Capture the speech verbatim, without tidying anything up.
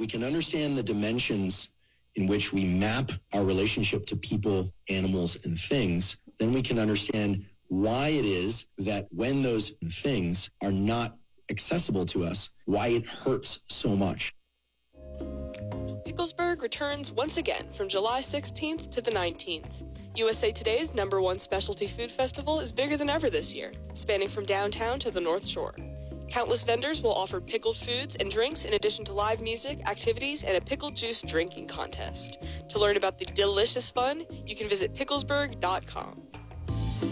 can understand the dimensions in which we map our relationship to people, animals, and things, then we can understand why it is that when those things are not accessible to us, why it hurts so much. Picklesburg returns once again from July sixteenth to the nineteenth. U S A Today's number one specialty food festival is bigger than ever this year, spanning from downtown to the North Shore. Countless vendors will offer pickled foods and drinks in addition to live music, activities, and a pickle juice drinking contest. To learn about the delicious fun, you can visit picklesburg dot com.